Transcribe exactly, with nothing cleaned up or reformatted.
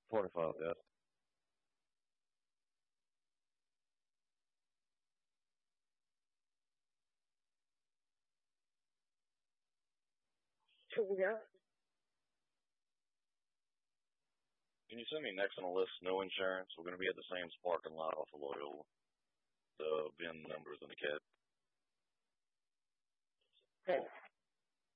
forty-five, yes. Yeah. Can you send me next on the list? No insurance. We're going to be at the same parking lot off of Loyola. The V I N numbers in the cat. Okay.